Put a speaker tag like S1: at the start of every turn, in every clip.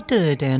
S1: Mitte der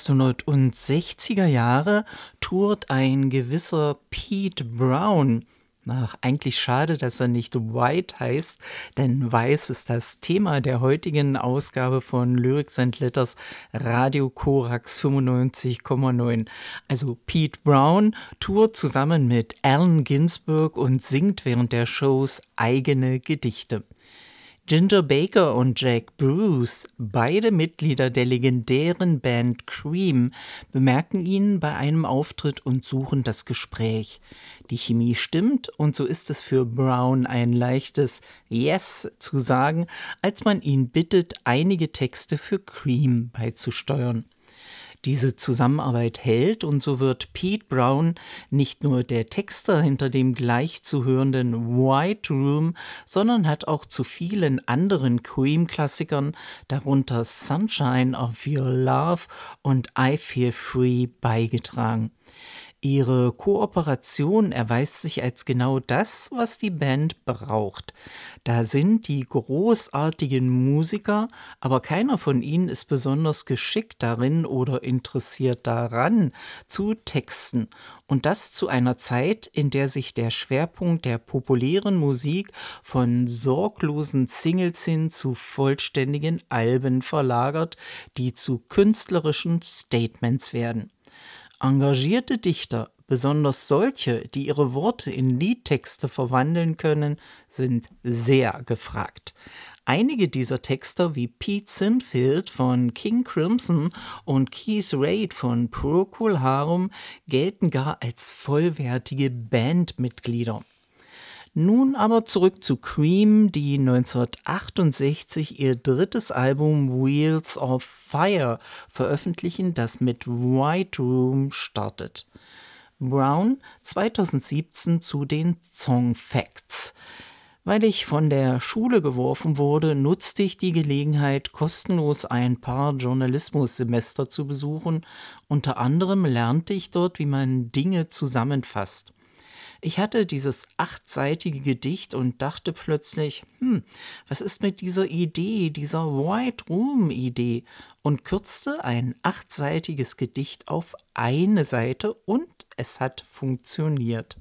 S1: 1960er Jahre tourt ein gewisser Pete Brown. Ach, eigentlich schade, dass er nicht White heißt, denn Weiß ist das Thema der heutigen Ausgabe von Lyrics and Letters Radio Korax 95,9. Also Pete Brown tourt zusammen mit Allen Ginsberg und singt während der Shows eigene Gedichte. Ginger Baker und Jack Bruce, beide Mitglieder der legendären Band Cream, bemerken ihn bei einem Auftritt und suchen das Gespräch. Die Chemie stimmt und so ist es für Brown ein leichtes Yes zu sagen, als man ihn bittet, einige Texte für Cream beizusteuern. Diese Zusammenarbeit hält und so wird Pete Brown nicht nur der Texter hinter dem gleich zu hörenden White Room, sondern hat auch zu vielen anderen Cream-Klassikern, darunter Sunshine of Your Love und I Feel Free, beigetragen. Ihre Kooperation erweist sich als genau das, was die Band braucht. Da sind die großartigen Musiker, aber keiner von ihnen ist besonders geschickt darin oder interessiert daran, zu texten. Und das zu einer Zeit, in der sich der Schwerpunkt der populären Musik von sorglosen Singles hin zu vollständigen Alben verlagert, die zu künstlerischen Statements werden. Engagierte Dichter, besonders solche, die ihre Worte in Liedtexte verwandeln können, sind sehr gefragt. Einige dieser Texter wie Pete Sinfield von King Crimson und Keith Reid von Procol Harum gelten gar als vollwertige Bandmitglieder. Nun aber zurück zu Cream, die 1968 ihr drittes Album Wheels of Fire veröffentlichen, das mit White Room startet. Brown 2017 zu den Song Facts. Weil ich von der Schule geworfen wurde, nutzte ich die Gelegenheit, kostenlos ein paar Journalismussemester zu besuchen. Unter anderem lernte ich dort, wie man Dinge zusammenfasst. Ich hatte dieses 8-seitige Gedicht und dachte plötzlich, was ist mit dieser Idee, dieser White Room-Idee? Und kürzte ein 8-seitiges Gedicht auf eine Seite und es hat funktioniert.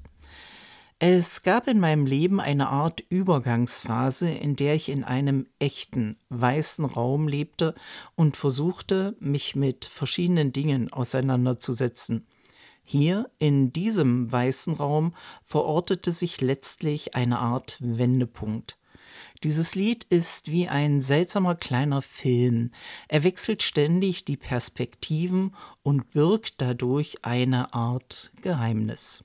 S1: Es gab in meinem Leben eine Art Übergangsphase, in der ich in einem echten, weißen Raum lebte und versuchte, mich mit verschiedenen Dingen auseinanderzusetzen. Hier, in diesem weißen Raum, verortete sich letztlich eine Art Wendepunkt. Dieses Lied ist wie ein seltsamer kleiner Film. Er wechselt ständig die Perspektiven und birgt dadurch eine Art Geheimnis.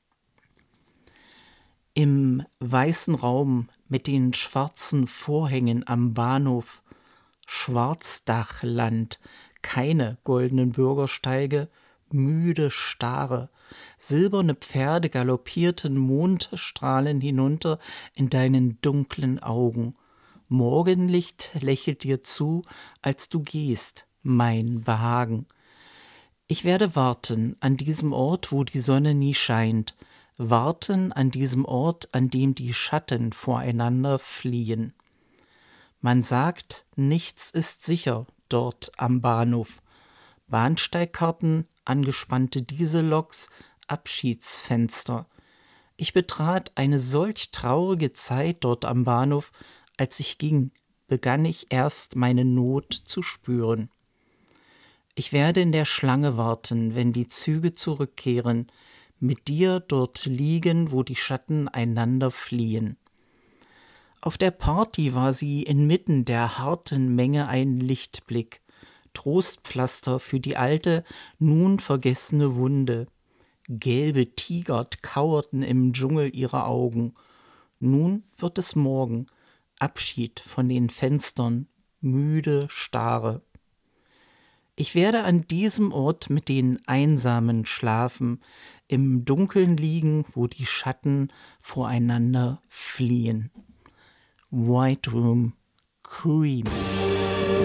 S1: Im weißen Raum mit den schwarzen Vorhängen am Bahnhof, Schwarzdachland, keine goldenen Bürgersteige, müde Stare, silberne Pferde galoppierten Mondstrahlen hinunter in deinen dunklen Augen. Morgenlicht lächelt dir zu, als du gehst, mein Behagen. Ich werde warten an diesem Ort, wo die Sonne nie scheint, warten an diesem Ort, an dem die Schatten voreinander fliehen. Man sagt, nichts ist sicher dort am Bahnhof. Bahnsteigkarten, angespannte Dieselloks, Abschiedsfenster. Ich betrat eine solch traurige Zeit dort am Bahnhof. Als ich ging, begann ich erst meine Not zu spüren. Ich werde in der Schlange warten, wenn die Züge zurückkehren, mit dir dort liegen, wo die Schatten einander fliehen. Auf der Party war sie inmitten der harten Menge ein Lichtblick. Trostpflaster für die alte, nun vergessene Wunde. Gelbe Tiger kauerten im Dschungel ihrer Augen. Nun wird es Morgen, Abschied von den Fenstern, müde Stare. Ich werde an diesem Ort mit den Einsamen schlafen, im Dunkeln liegen, wo die Schatten voreinander fliehen. White Room, Cream.